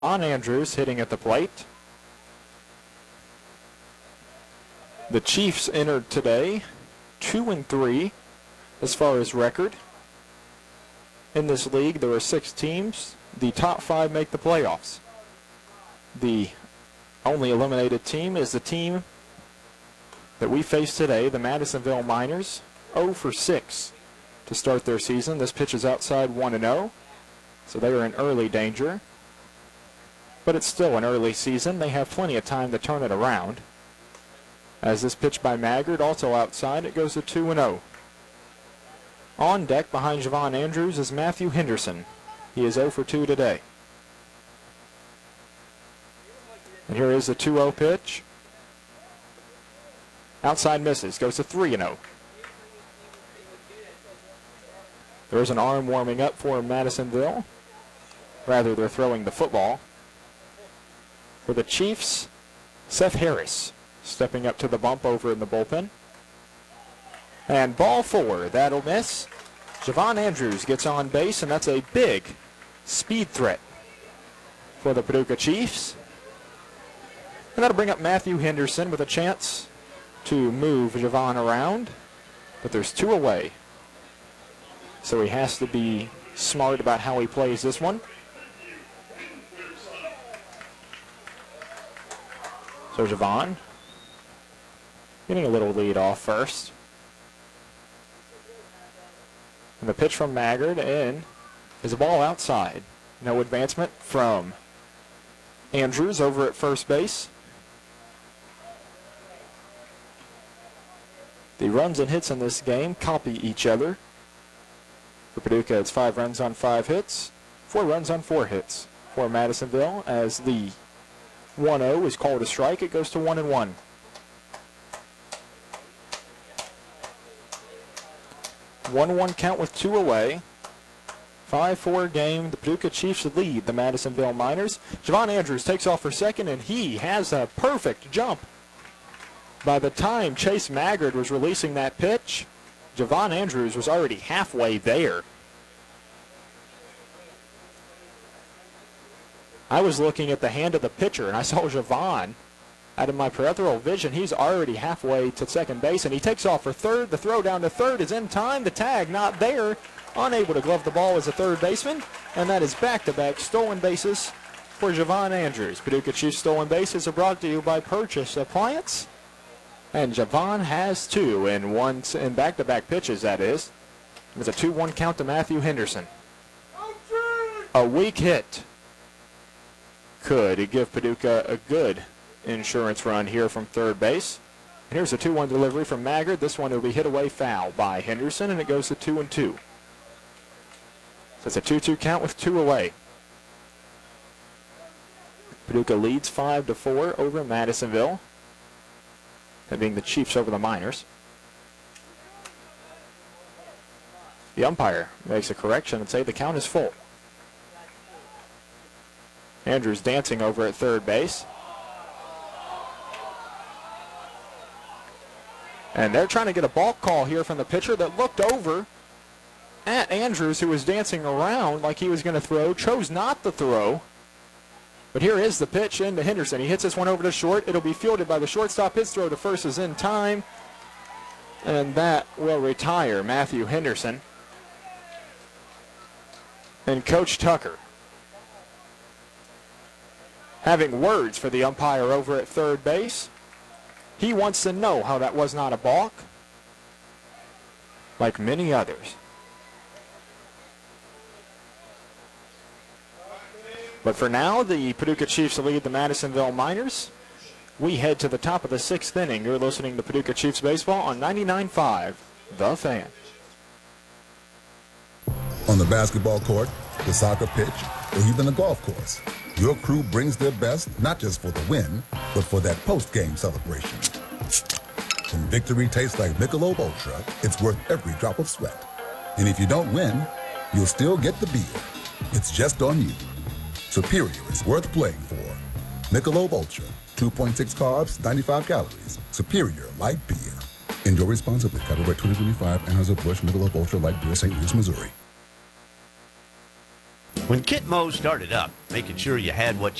Andrews hitting at the plate. The Chiefs entered today 2-3 as far as record. In this league, there are 6 teams. The top 5 make the playoffs. The only eliminated team is the team that we face today, the Madisonville Miners, 0-6 to start their season. This pitch is outside 1-0, so they are in early danger. But it's still an early season. They have plenty of time to turn it around. As this pitch by Maggard, also outside, it goes to 2-0. On deck behind Javon Andrews is Matthew Henderson. He is 0-2 today. And here is the 2-0 pitch. Outside misses, goes to 3-0. There's an arm warming up for Madisonville. Rather, they're throwing the football. For the Chiefs, Seth Harris stepping up to the bump over in the bullpen. And ball 4, that'll miss. Javon Andrews gets on base, and that's a big speed threat for the Paducah Chiefs. And that'll bring up Matthew Henderson with a chance to move Javon around, but there's 2 away. So he has to be smart about how he plays this one. So Javon getting a little lead off first. And the pitch from Maggard in is a ball outside. No advancement from Andrews over at first base. The runs and hits in this game copy each other. For Paducah, it's 5 runs on 5 hits, 4 runs on 4 hits. For Madisonville, as the 1-0 is called a strike, it goes to 1-1. One count with 2 away. 5-4 game. The Paducah Chiefs lead the Madisonville Miners. Javon Andrews takes off for second, and he has a perfect jump. By the time Chase Maggard was releasing that pitch, Javon Andrews was already halfway there. I was looking at the hand of the pitcher, and I saw Javon. Out of my peripheral vision, he's already halfway to second base, and he takes off for third. The throw down to third is in time. The tag not there. Unable to glove the ball as a third baseman, and that is back-to-back stolen bases for Javon Andrews. Paducah Chiefs stolen bases are brought to you by Purchase Appliance, and Javon has 2 in back-to-back pitches, that is. It's a 2-1 count to Matthew Henderson. A weak hit could give Paducah a good insurance run here from third base. And here's a 2-1 delivery from Maggard. This one will be hit away foul by Henderson, and it goes to 2-2. So it's a 2-2 count with 2 away. Paducah leads 5-4 over Madisonville, that being the Chiefs over the Miners. The umpire makes a correction and say the count is full. Andrews dancing over at third base. And they're trying to get a balk call here from the pitcher that looked over at Andrews, who was dancing around like he was going to throw, chose not to throw. But here is the pitch into Henderson. He hits this one over to short. It'll be fielded by the shortstop. His throw to first is in time. And that will retire Matthew Henderson. And Coach Tucker having words for the umpire over at third base. He wants to know how that was not a balk, like many others. But for now, the Paducah Chiefs lead the Madisonville Miners. We head to the top of the 6th inning. You're listening to Paducah Chiefs Baseball on 99.5, The Fan. On the basketball court, the soccer pitch, or even the golf course, your crew brings their best not just for the win, but for that post-game celebration. When victory tastes like Michelob Ultra, it's worth every drop of sweat. And if you don't win, you'll still get the beer. It's just on you. Superior is worth playing for. Michelob Ultra, 2.6 carbs, 95 calories. Superior light beer. Enjoy responsibly. Copyright 2025, Anheuser-Busch Michelob Ultra Light Beer, St. Louis, Missouri. When Kit Moe started up, making sure you had what